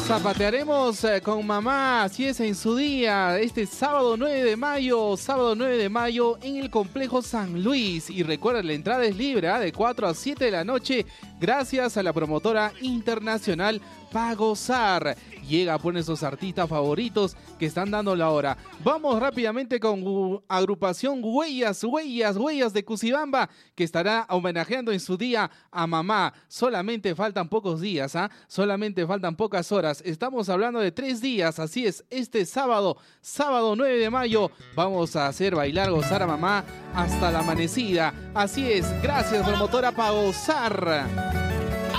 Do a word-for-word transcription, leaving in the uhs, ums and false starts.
Zapatearemos eh, con mamá, así es, en su día, este sábado nueve de mayo, sábado nueve de mayo en el Complejo San Luis. Y recuerda, la entrada es libre, ¿eh? de cuatro a siete de la noche, gracias a la promotora internacional Pagosar. Llega, pone sus artistas favoritos que están dando la hora. Vamos rápidamente con uh, agrupación Huellas, Huellas, Huellas de Cucibamba, que estará homenajeando en su día a mamá. Solamente faltan pocos días, ¿ah? ¿eh? Solamente faltan pocas horas. Estamos hablando de tres días, así es, este sábado, sábado nueve de mayo, vamos a hacer bailar, gozar a mamá hasta la amanecida. Así es, gracias promotora Pagosar.